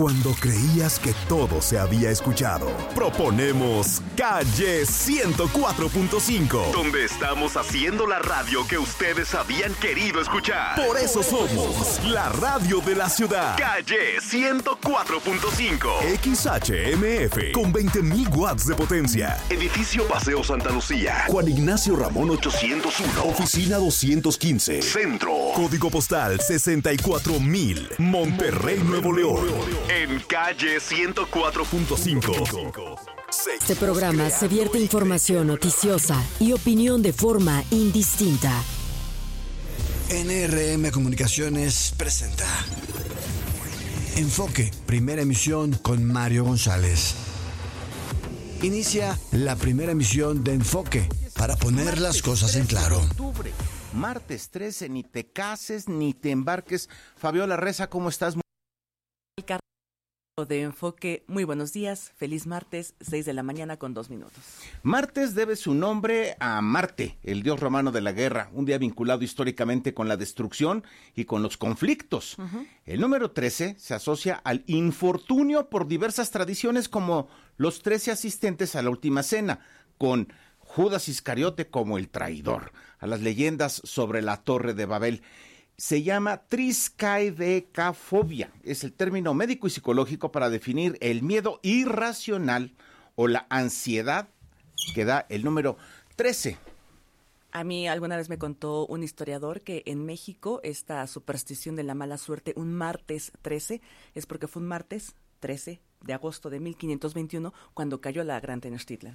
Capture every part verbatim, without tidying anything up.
Cuando creías que todo se había escuchado, proponemos Calle ciento cuatro punto cinco, donde estamos haciendo la radio que ustedes habían querido escuchar. Por eso somos la radio de la ciudad. Calle ciento cuatro punto cinco. X H M F con veinte mil watts de potencia. Edificio Paseo Santa Lucía. Juan Ignacio Ramón ochocientos uno. Oficina doscientos quince. Centro. Código postal sesenta y cuatro mil. Monterrey, Nuevo León. En Calle ciento cuatro punto cinco. Este programa se vierte información noticiosa y opinión de forma indistinta. N R M Comunicaciones presenta Enfoque, primera emisión con Mario González. Inicia la primera emisión de Enfoque para poner las cosas en claro. Martes trece, ni te cases ni te embarques. Fabiola Reza, ¿cómo estás? De Enfoque, muy buenos días, feliz martes, seis de la mañana con dos minutos. Martes debe su nombre a Marte, el dios romano de la guerra, un día vinculado históricamente con la destrucción y con los conflictos. Uh-huh. El número trece se asocia al infortunio por diversas tradiciones, como los trece asistentes a la última cena, con Judas Iscariote como el traidor, a las leyendas sobre la Torre de Babel. Se llama triskaidekafobia, es el término médico y psicológico para definir el miedo irracional o la ansiedad que da el número trece. A mí alguna vez me contó un historiador que en México esta superstición de la mala suerte, un martes trece, es porque fue un martes trece de agosto de mil quinientos veintiuno cuando cayó la Gran Tenochtitlan.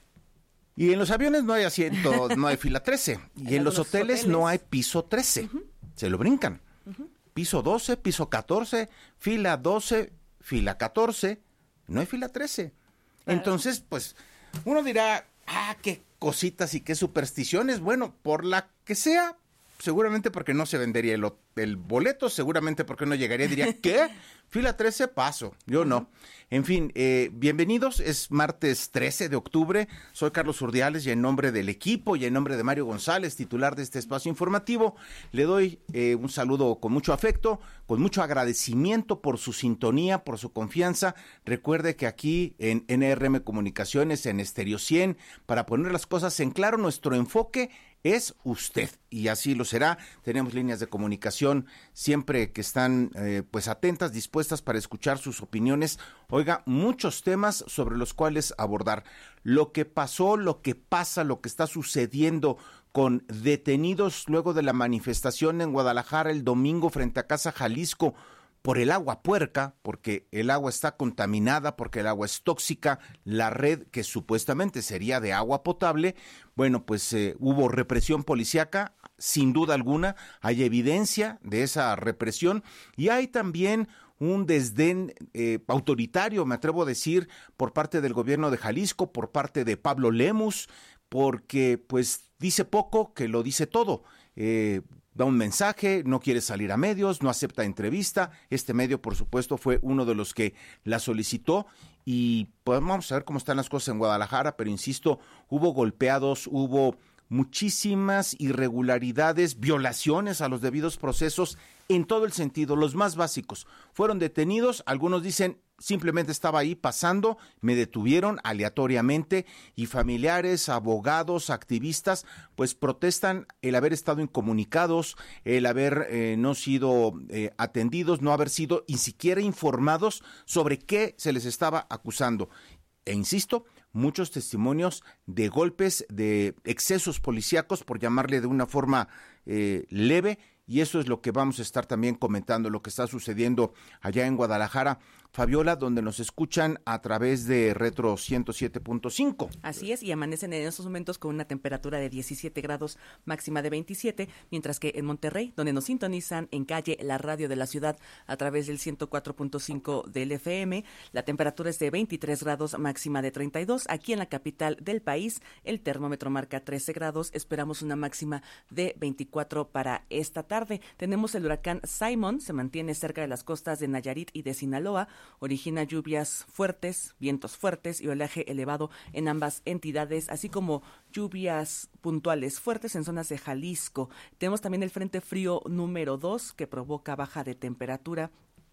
Y en los aviones no hay asiento, no hay fila trece, y en los hoteles, hoteles no hay piso trece. Uh-huh. Se lo brincan. Uh-huh. Piso doce, piso catorce, fila doce, fila catorce, no hay fila trece. Claro. Entonces, pues, uno dirá, ah, qué cositas y qué supersticiones. Bueno, por la que sea, seguramente porque no se vendería el, el boleto, seguramente porque no llegaría, diría, ¿qué? Fila trece, paso. Yo no. En fin, eh, bienvenidos, es martes trece de octubre, soy Carlos Urdiales y en nombre del equipo y en nombre de Mario González, titular de este espacio informativo, le doy eh, un saludo con mucho afecto, con mucho agradecimiento por su sintonía, por su confianza. Recuerde que aquí en N R M Comunicaciones, en Estéreo cien, para poner las cosas en claro, nuestro enfoque es usted, y así lo será. Tenemos líneas de comunicación siempre que están eh, pues atentas, dispuestas para escuchar sus opiniones. Oiga, muchos temas sobre los cuales abordar. Lo que pasó, lo que pasa, lo que está sucediendo con detenidos luego de la manifestación en Guadalajara el domingo frente a Casa Jalisco por el agua puerca, porque el agua está contaminada, porque el agua es tóxica, la red que supuestamente sería de agua potable, bueno, pues eh, hubo represión policíaca, sin duda alguna, hay evidencia de esa represión y hay también un desdén eh, autoritario, me atrevo a decir, por parte del gobierno de Jalisco, por parte de Pablo Lemus, porque pues dice poco que lo dice todo. Eh, da un mensaje, no quiere salir a medios, no acepta entrevista. Este medio, por supuesto, fue uno de los que la solicitó y pues vamos a ver cómo están las cosas en Guadalajara, pero insisto, hubo golpeados, hubo muchísimas irregularidades, violaciones a los debidos procesos en todo el sentido, los más básicos. Fueron detenidos, algunos dicen simplemente estaba ahí pasando, me detuvieron aleatoriamente y familiares, abogados, activistas, pues protestan el haber estado incomunicados, el haber eh, no sido eh, atendidos, no haber sido ni siquiera informados sobre qué se les estaba acusando. E insisto, muchos testimonios de golpes, de excesos policíacos, por llamarle de una forma eh, leve, y eso es lo que vamos a estar también comentando, lo que está sucediendo allá en Guadalajara. Fabiola, donde nos escuchan a través de Retro ciento siete punto cinco. Así es, y amanecen en estos momentos con una temperatura de diecisiete grados, máxima de veintisiete, mientras que en Monterrey, donde nos sintonizan en Calle, la radio de la ciudad, a través del ciento cuatro punto cinco del F M, la temperatura es de veintitrés grados, máxima de treinta y dos. Aquí en la capital del país, el termómetro marca trece grados, esperamos una máxima de veinticuatro para esta tarde. Tenemos el huracán Simon, se mantiene cerca de las costas de Nayarit y de Sinaloa, origina lluvias fuertes, vientos fuertes y oleaje elevado en ambas entidades, así como lluvias puntuales fuertes en zonas de Jalisco. Tenemos también el Frente Frío número dos, que provoca baja de temperatura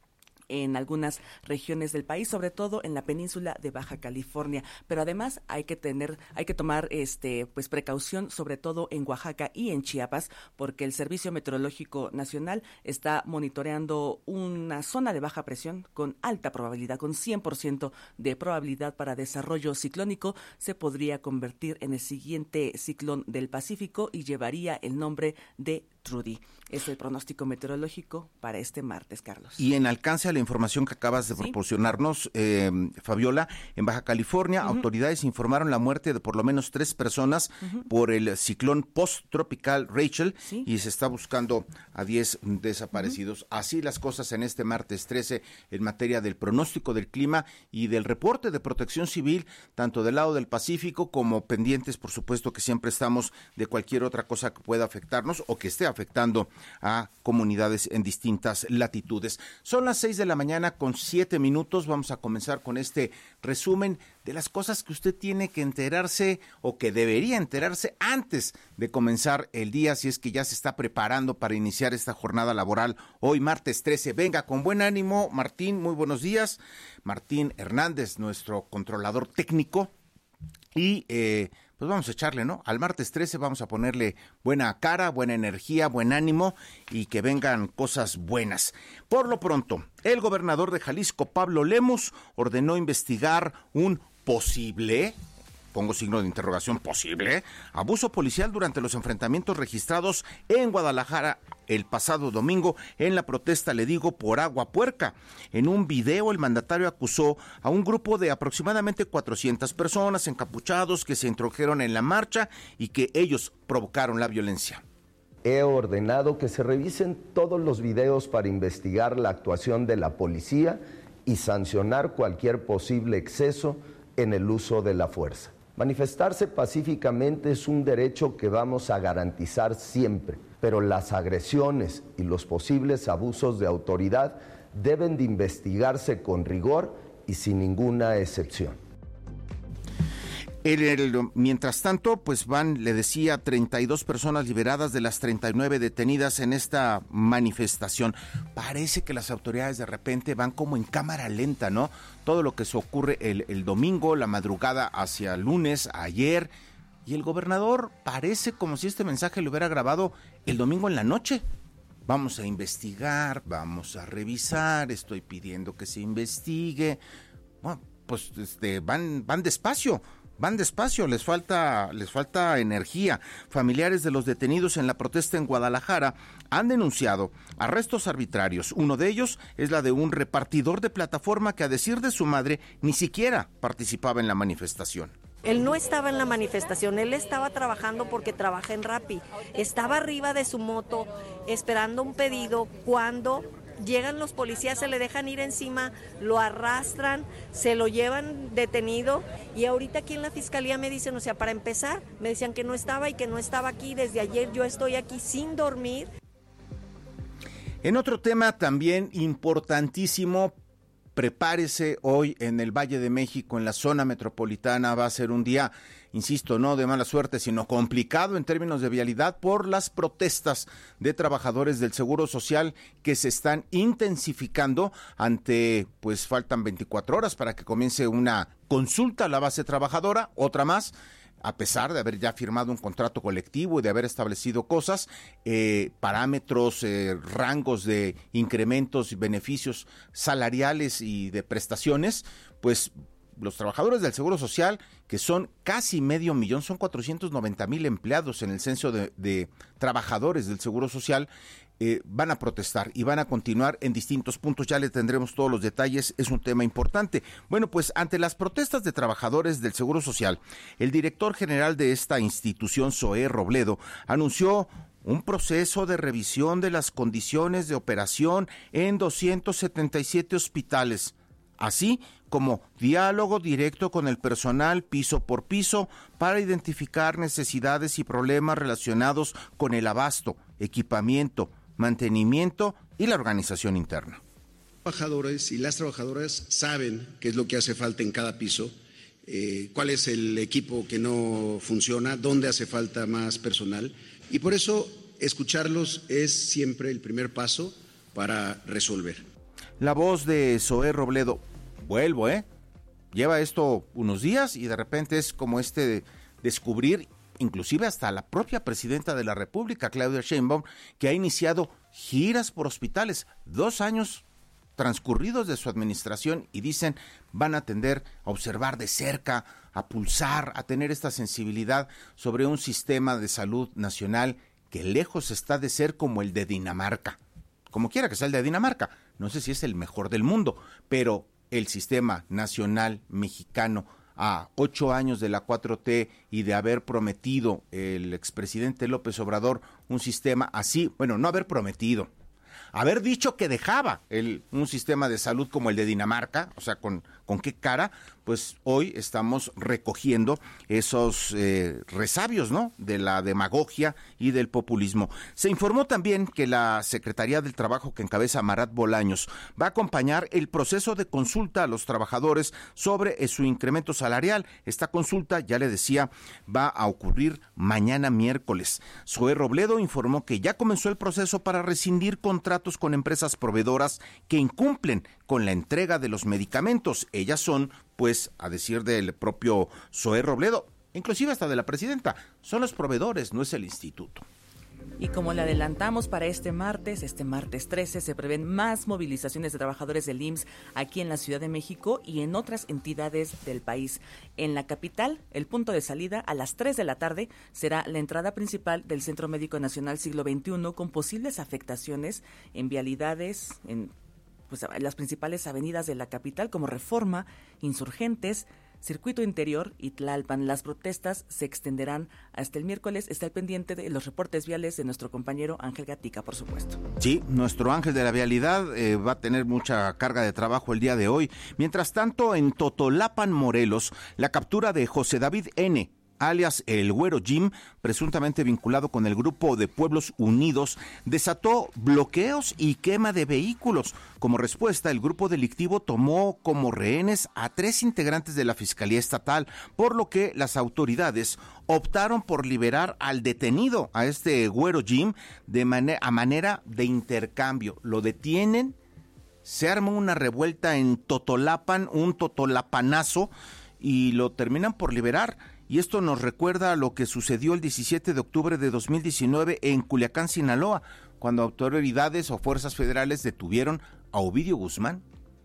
en algunas regiones del país, sobre todo en la península de Baja California. Pero además hay que tener, hay que tomar este pues precaución, sobre todo en Oaxaca y en Chiapas, porque el Servicio Meteorológico Nacional está monitoreando una zona de baja presión con alta probabilidad, con cien por ciento de probabilidad para desarrollo ciclónico. Se podría convertir en el siguiente ciclón del Pacífico y llevaría el nombre de Trudy. Es el pronóstico meteorológico para este martes, Carlos. Y en alcance a la información que acabas de ¿Sí? proporcionarnos, eh, Fabiola, en Baja California, uh-huh. autoridades informaron la muerte de por lo menos tres personas uh-huh. por el ciclón post-tropical Rachel, ¿Sí? y se está buscando a diez desaparecidos. Uh-huh. Así las cosas en este martes trece en materia del pronóstico del clima y del reporte de protección civil, tanto del lado del Pacífico como pendientes, por supuesto, que siempre estamos de cualquier otra cosa que pueda afectarnos o que esté afectando a comunidades en distintas latitudes. Son las seis de la mañana con siete minutos. Vamos a comenzar con este resumen de las cosas que usted tiene que enterarse o que debería enterarse antes de comenzar el día, si es que ya se está preparando para iniciar esta jornada laboral hoy martes trece. Venga, con buen ánimo, Martín, muy buenos días. Martín Hernández, nuestro controlador técnico, y eh, pues vamos a echarle, ¿no? Al martes trece vamos a ponerle buena cara, buena energía, buen ánimo y que vengan cosas buenas. Por lo pronto, el gobernador de Jalisco, Pablo Lemus, ordenó investigar un posible, pongo signo de interrogación, posible, abuso policial durante los enfrentamientos registrados en Guadalajara el pasado domingo en la protesta, le digo, por Agua Puerca. En un video, el mandatario acusó a un grupo de aproximadamente cuatrocientas personas encapuchados que se introdujeron en la marcha y que ellos provocaron la violencia. He ordenado que se revisen todos los videos para investigar la actuación de la policía y sancionar cualquier posible exceso en el uso de la fuerza. Manifestarse pacíficamente es un derecho que vamos a garantizar siempre, pero las agresiones y los posibles abusos de autoridad deben de investigarse con rigor y sin ninguna excepción. El, el, mientras tanto, pues van, le decía, treinta y dos personas liberadas de las treinta y nueve detenidas en esta manifestación. Parece que las autoridades de repente van como en cámara lenta, ¿no? Todo lo que se ocurre el, el domingo, la madrugada hacia el lunes, ayer, y el gobernador parece como si este mensaje lo hubiera grabado el domingo en la noche. Vamos a investigar, vamos a revisar, estoy pidiendo que se investigue. Bueno, pues este, van, van despacio. Van despacio, les falta, les falta energía. Familiares de los detenidos en la protesta en Guadalajara han denunciado arrestos arbitrarios. Uno de ellos es la de un repartidor de plataforma que, a decir de su madre, ni siquiera participaba en la manifestación. Él no estaba en la manifestación, él estaba trabajando porque trabaja en Rappi. Estaba arriba de su moto esperando un pedido cuando llegan los policías, se le dejan ir encima, lo arrastran, se lo llevan detenido y ahorita aquí en la fiscalía me dicen, o sea, para empezar, me decían que no estaba y que no estaba aquí. Desde ayer yo estoy aquí sin dormir. En otro tema también importantísimo, prepárese hoy en el Valle de México, en la zona metropolitana, va a ser un día, insisto, no de mala suerte, sino complicado en términos de vialidad por las protestas de trabajadores del Seguro Social que se están intensificando ante, pues faltan veinticuatro horas para que comience una consulta a la base trabajadora, otra más, a pesar de haber ya firmado un contrato colectivo y de haber establecido cosas, eh, parámetros, eh, rangos de incrementos y beneficios salariales y de prestaciones, pues los trabajadores del Seguro Social, que son casi medio millón, son cuatrocientos noventa mil empleados en el censo de, de trabajadores del Seguro Social, eh, van a protestar y van a continuar en distintos puntos. Ya le tendremos todos los detalles, es un tema importante. Bueno, pues ante las protestas de trabajadores del Seguro Social, el director general de esta institución, Zoé Robledo, anunció un proceso de revisión de las condiciones de operación en doscientos setenta y siete hospitales, así como diálogo directo con el personal piso por piso para identificar necesidades y problemas relacionados con el abasto, equipamiento, mantenimiento y la organización interna. Los trabajadores y las trabajadoras saben qué es lo que hace falta en cada piso, eh, cuál es el equipo que no funciona, dónde hace falta más personal, y por eso escucharlos es siempre el primer paso para resolver. la voz de Zoé Robledo. Vuelvo, ¿eh? Lleva esto unos días y de repente es como este de descubrir, inclusive hasta la propia presidenta de la República, Claudia Sheinbaum, que ha iniciado giras por hospitales, dos años transcurridos de su administración, y dicen van a tender a observar de cerca, a pulsar, a tener esta sensibilidad sobre un sistema de salud nacional que lejos está de ser como el de Dinamarca. Como quiera que sea el de Dinamarca, no sé si es el mejor del mundo, pero el sistema nacional mexicano, a ocho años de la cuatro T y de haber prometido el expresidente López Obrador un sistema así, bueno, no haber prometido, haber dicho que dejaba el, un sistema de salud como el de Dinamarca, o sea, con, con qué cara, pues hoy estamos recogiendo esos eh, resabios, ¿no?, de la demagogia y del populismo. Se informó también que la Secretaría del Trabajo, que encabeza Marat Bolaños, va a acompañar el proceso de consulta a los trabajadores sobre eh, su incremento salarial. Esta consulta, ya le decía, va a ocurrir mañana miércoles. Zoé Robledo informó que ya comenzó el proceso para rescindir contratos con empresas proveedoras que incumplen con la entrega de los medicamentos. Ellas son, pues, a decir del propio Zoé Robledo, inclusive hasta de la presidenta, son los proveedores, no es el instituto. Y como le adelantamos para este martes, este martes trece, se prevén más movilizaciones de trabajadores del I M S S aquí en la Ciudad de México y en otras entidades del país. En la capital, el punto de salida a las tres de la tarde será la entrada principal del Centro Médico Nacional Siglo veintiuno, con posibles afectaciones en vialidades, en pues, las principales avenidas de la capital, como Reforma, Insurgentes, Circuito Interior y Tlalpan. Las protestas se extenderán hasta el miércoles. Está al pendiente de los reportes viales de nuestro compañero Ángel Gatica, por supuesto. Sí, nuestro ángel de la vialidad eh, va a tener mucha carga de trabajo el día de hoy. Mientras tanto, en Totolapan, Morelos, la captura de José David N., alias el Güero Jim, presuntamente vinculado con el Grupo de Pueblos Unidos, desató bloqueos y quema de vehículos. Como respuesta, el grupo delictivo tomó como rehenes a tres integrantes de la Fiscalía Estatal, por lo que las autoridades optaron por liberar al detenido, a este Güero Jim, de man- a manera de intercambio. Lo detienen, se arma una revuelta en Totolapan, un totolapanazo, y lo terminan por liberar. Y esto nos recuerda a lo que sucedió el diecisiete de octubre de dos mil diecinueve en Culiacán, Sinaloa, cuando autoridades o fuerzas federales detuvieron a Ovidio Guzmán.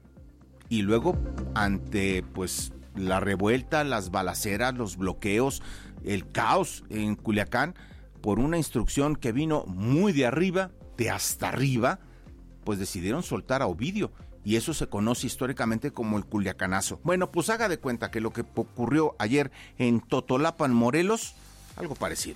Y luego, ante pues la revuelta, las balaceras, los bloqueos, el caos en Culiacán, por una instrucción que vino muy de arriba, de hasta arriba, pues decidieron soltar a Ovidio. Y eso se conoce históricamente como el Culiacanazo. Bueno, pues haga de cuenta que lo que ocurrió ayer en Totolapan, Morelos, algo parecido.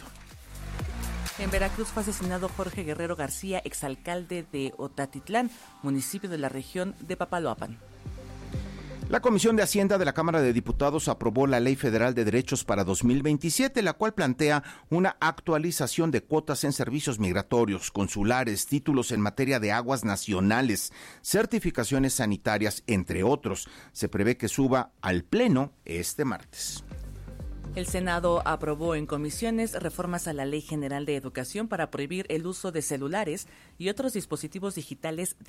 En Veracruz fue asesinado Jorge Guerrero García, exalcalde de Otatitlán, municipio de la región de Papaloapan. La Comisión de Hacienda de la Cámara de Diputados aprobó la Ley Federal de Derechos para dos mil veintisiete, la cual plantea una actualización de cuotas en servicios migratorios, consulares, títulos en materia de aguas nacionales, certificaciones sanitarias, entre otros. Se prevé que suba al Pleno este martes. El Senado aprobó en comisiones reformas a la Ley General de Educación para prohibir el uso de celulares y otros dispositivos digitales de